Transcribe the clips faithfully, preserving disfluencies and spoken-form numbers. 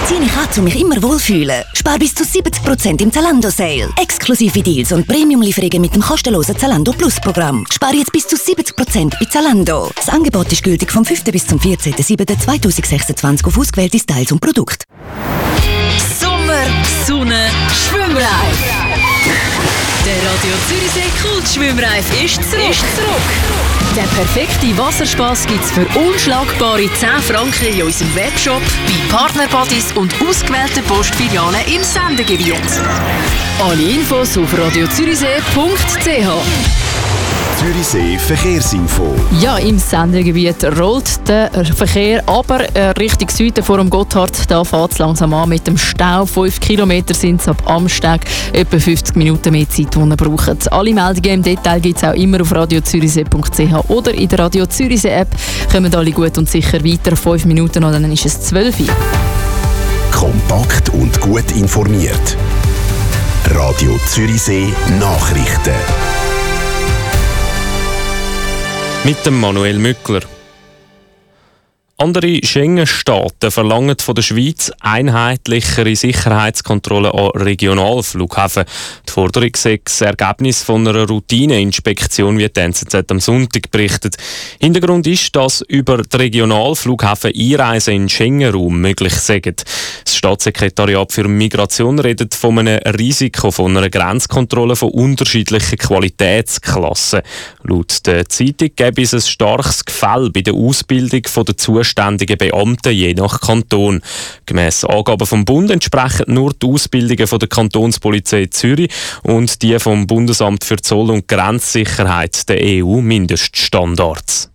Was ziehe ich an, um mich immer wohlfühlen? Spar bis zu siebzig Prozent im Zalando-Sale. Exklusive Deals und Premium-Lieferungen mit dem kostenlosen Zalando Plus-Programm. Spar jetzt bis zu siebzig Prozent bei Zalando. Das Angebot ist gültig vom fünften bis zum vierzehnten siebten zweitausendsechsundzwanzig auf ausgewählte Styles und Produkte. Sommer, Sonne, Schwimmreif. Der Radio Zürichsee Kultschwimmreif ist zurück. Ist zurück. Der perfekte Wasserspaß gibt's für unschlagbare zehn Franken in unserem Webshop, bei Partnerbodies und ausgewählten Postfilialen im Sendegebiet. Alle Infos auf radiozürichsee punkt c h. Zürichsee Verkehrsinfo. Ja, im Sendegebiet rollt der Verkehr, aber äh, Richtung Süden vor dem Gotthard, da fährt es langsam an mit dem Stau. fünf Kilometer sind es ab Amsteg, etwa fünfzig Minuten mehr Zeit, die ihr braucht. Alle Meldungen im Detail gibt es auch immer auf radiozürichsee punkt c h oder in der Radio Zürichsee App. Kommen alle gut und sicher weiter. fünf Minuten noch, dann ist es zwölf Uhr. Kompakt und gut informiert. Radio Zürichsee Nachrichten. Mit dem Manuel Mückler. Andere Schengen-Staaten verlangen von der Schweiz einheitlichere Sicherheitskontrollen an Regionalflughäfen. Die Forderung sei das Ergebnis von einer Routineinspektion, wie die N Z Z am Sonntag berichtet. Hintergrund ist, dass über die Regionalflughäfen Einreisen in den Schengen-Raum möglich sind. Das Staatssekretariat für Migration redet von einem Risiko von einer Grenzkontrolle von unterschiedlichen Qualitätsklassen. Laut der Zeitung gäbe es ein starkes Gefälle bei der Ausbildung der Zuständigen Beamten je nach Kanton. Gemäss Angaben vom Bund entsprechen nur die Ausbildungen von der Kantonspolizei Zürich und die vom Bundesamt für Zoll- und Grenzsicherheit der E U-Mindeststandards.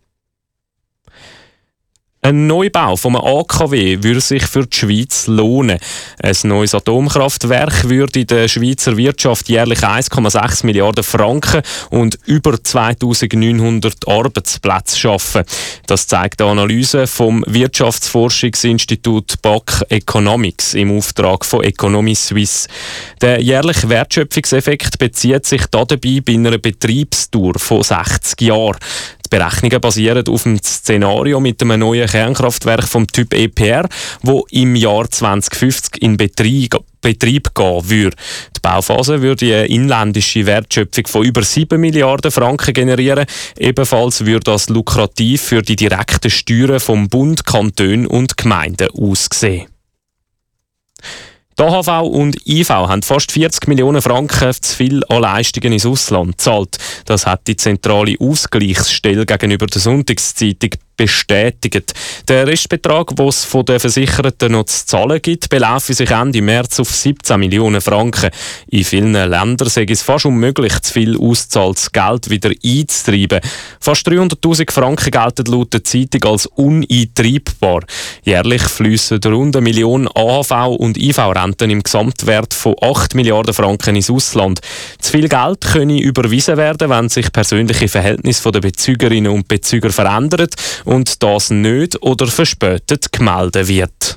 Ein Neubau von einem A K W würde sich für die Schweiz lohnen. Ein neues Atomkraftwerk würde der Schweizer Wirtschaft jährlich eins Komma sechs Milliarden Franken und über zweitausendneunhundert Arbeitsplätze schaffen. Das zeigt die Analyse vom Wirtschaftsforschungsinstitut B A C Economics im Auftrag von Economy Suisse. Der jährliche Wertschöpfungseffekt bezieht sich dabei bei einer Betriebsdauer von sechzig Jahren. Die Berechnungen basieren auf dem Szenario mit einem neuen Kernkraftwerk vom Typ E P R, wo im Jahr zweitausendfünfzig in Betrieb, Betrieb gehen würde. Die Bauphase würde eine inländische Wertschöpfung von über sieben Milliarden Franken generieren. Ebenfalls würde das lukrativ für die direkten Steuern vom Bund, Kantonen und Gemeinden aussehen. Die A H V und I V haben fast vierzig Millionen Franken zu viel an Leistungen ins Ausland gezahlt. Das hat die zentrale Ausgleichsstelle gegenüber der Sonntagszeitung bestätigt. Der Restbetrag, den es von den Versicherten noch zu zahlen gibt, belaufe sich Ende März auf siebzehn Millionen Franken. In vielen Ländern sei es fast unmöglich, zu viel ausgezahltes Geld wieder einzutreiben. Fast dreihunderttausend Franken gelten laut der Zeitung als uneintreibbar. Jährlich fließen rund eine Million A H V- und I V-Renten im Gesamtwert von acht Milliarden Franken ins Ausland. Zu viel Geld könne überwiesen werden, wenn sich persönliche Verhältnisse der Bezügerinnen und Bezüger verändern und das nicht oder verspätet gemeldet wird.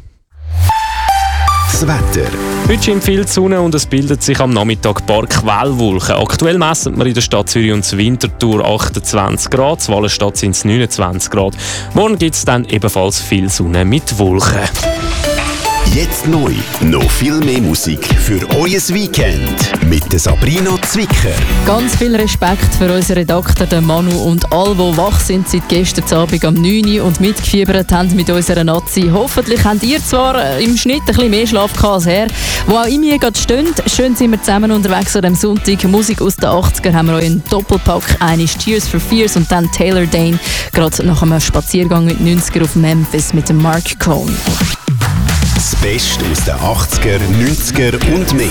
Das Wetter. Heute scheint viel Sonne und es bildet sich am Nachmittag ein paar Quellwolken. Aktuell messen wir in der Stadt Zürich und Winterthur achtundzwanzig Grad, in Wallenstadt sind es neunundzwanzig Grad. Morgen gibt es dann ebenfalls viel Sonne mit Wolken. Jetzt neu. Noch viel mehr Musik für euer Weekend. Mit der Sabrina Zwicker. Ganz viel Respekt für unseren Redakteur, den Manu, und all, die wach sind seit gestern Abend am neun Uhr und mitgefiebert haben mit unserer Nazi. Hoffentlich habt ihr zwar im Schnitt ein bisschen mehr Schlaf gehabt als er. Wo auch immer ihr gerade steht, schön sind wir zusammen unterwegs an diesem Sonntag. Musik aus den achtziger haben wir euch in Doppelpack. Eine ist Tears for Fears und dann Taylor Dane. Gerade nach einem Spaziergang mit neunziger auf Memphis mit dem Mark Cohn. Das Beste aus den achtziger, neunziger und mehr.